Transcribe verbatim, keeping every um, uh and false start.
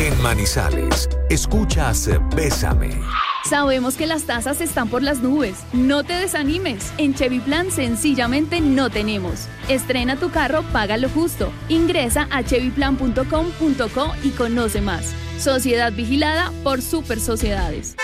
En Manizales, escuchas Bésame. Sabemos que las tasas están por las nubes. No te desanimes. En Chevy Plan sencillamente no tenemos. Estrena tu carro, paga lo justo. Ingresa a chevy plan punto com punto co y conoce más. Sociedad vigilada por Super Sociedades.